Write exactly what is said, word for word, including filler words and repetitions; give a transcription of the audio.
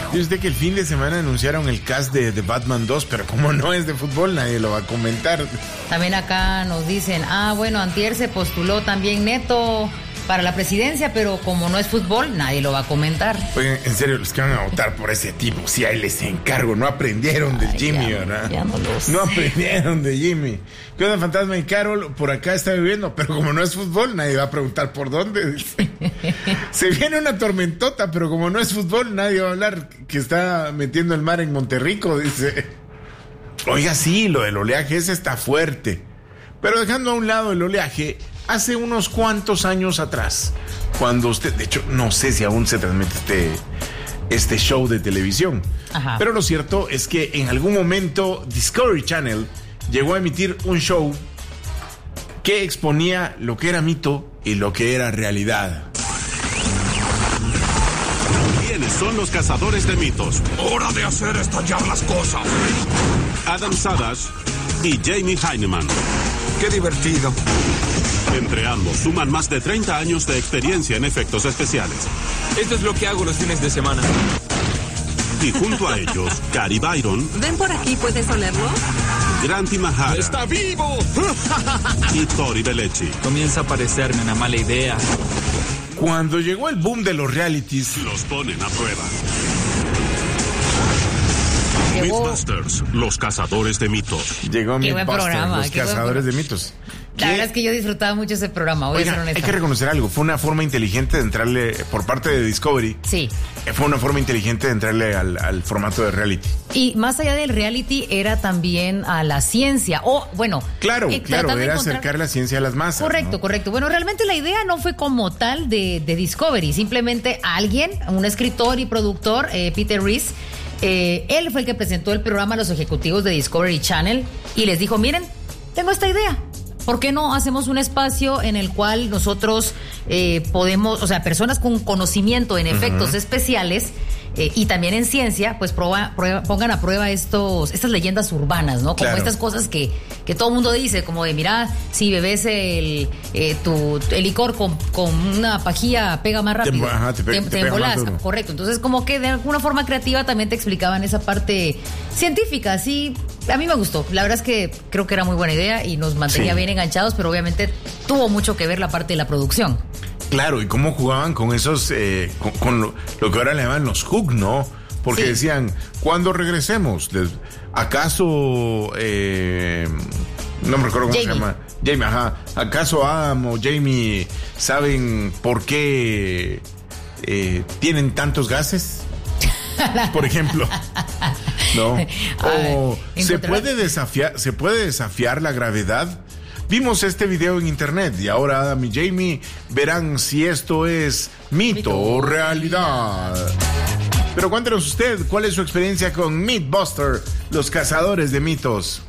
Y usted que el fin de semana anunciaron el cast de, de Batman dos, pero como no es de fútbol, nadie lo va a comentar. También acá nos dicen, ah, bueno, antier se postuló también Neto para la presidencia, pero como no es fútbol, nadie lo va a comentar. Oigan, en serio, los que van a votar por ese tipo, si ahí les encargo, no aprendieron del Jimmy, ya, ¿verdad? Ya no lo sé. No aprendieron de Jimmy. ¿Qué onda, Fantasma y Carol? Por acá está viviendo, pero como no es fútbol, nadie va a preguntar por dónde. Se viene una tormentota, pero como no es fútbol, nadie va a hablar que está metiendo el mar en Monterrico, dice. Oiga, sí, lo del oleaje ese está fuerte. Pero dejando a un lado el oleaje, hace unos cuantos años atrás, cuando usted, de hecho, no sé si aún se transmite este, este show de televisión. Ajá. Pero lo cierto es que en algún momento Discovery Channel llegó a emitir un show que exponía lo que era mito y lo que era realidad. ¿Quiénes son los cazadores de mitos? ¡Hora de hacer estallar las cosas! Adam Savage y Jamie Heineman. ¡Qué divertido! Entre ambos suman más de treinta años de experiencia en efectos especiales. Esto es lo que hago los fines de semana. Y junto a ellos, Cary Byron. Ven por aquí, ¿puedes olerlo? Grant Imahara. ¡Está vivo! Y Tori Belleci. Comienza a parecerme una mala idea. Cuando llegó el boom de los realities, Los ponen a prueba. Llegó- Mythbusters, los cazadores de mitos. llegó Qué buen Mythbusters, programa, los qué buen cazadores programa. de mitos. La ¿Qué? verdad es que yo disfrutaba mucho ese programa, voy Oiga, a ser honesta. hay que reconocer algo, fue una forma inteligente de entrarle, por parte de Discovery, Sí. fue una forma inteligente de entrarle al, al formato de reality. Y más allá del reality, era también a la ciencia. O, bueno. Claro, eh, claro, tratar de era encontrar- acercar la ciencia a las masas. Correcto, ¿no? correcto. Bueno, realmente la idea no fue como tal de, de Discovery. Simplemente alguien, un escritor y productor, eh, Peter Reese, eh, él fue el que presentó el programa a los ejecutivos de Discovery Channel y les dijo, miren, tengo esta idea. ¿Por qué no hacemos un espacio en el cual nosotros eh, podemos, o sea, personas con conocimiento en efectos uh-huh. especiales eh, y también en ciencia, pues prueba, prueba, pongan a prueba estos, estas leyendas urbanas, ¿no? Como Claro. estas cosas que, que todo el mundo dice, como de, mira, si bebes el, eh, tu, el licor con, con una pajilla pega más rápido. Te, ajá, te, pe- te, te te pega embolas, más duro. correcto. Entonces, como que de alguna forma creativa también te explicaban esa parte científica, sí. A mí me gustó. La verdad es que creo que era muy buena idea y nos mantenía Sí. bien enganchados, pero obviamente tuvo mucho que ver la parte de la producción. Claro, y cómo jugaban con esos, eh, con, con lo, lo que ahora le llaman los hook, ¿no? Porque Sí. decían, ¿cuándo regresemos? Des- ¿Acaso, eh, no me recuerdo cómo Jamie. se llama? Jamie, ajá. ¿Acaso Adam o Jamie saben por qué eh, tienen tantos gases? Por ejemplo. ¿No? O Ay, se encontrar- puede desafiar, se puede desafiar la gravedad. Vimos este video en internet y ahora Adam y Jamie verán si esto es mito, Mito. o realidad. Pero cuéntenos usted, ¿cuál es su experiencia con Mythbuster, los cazadores de mitos?